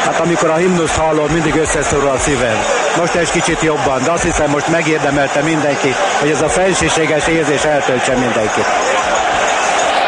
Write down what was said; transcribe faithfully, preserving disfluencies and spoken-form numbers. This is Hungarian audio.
Hát amikor a himnuszt hallod, mindig összeszorul a szívem. Most egy kicsit jobban, de azt hiszem most megérdemelte mindenki, hogy ez a fenséges érzés eltöltse mindenkit.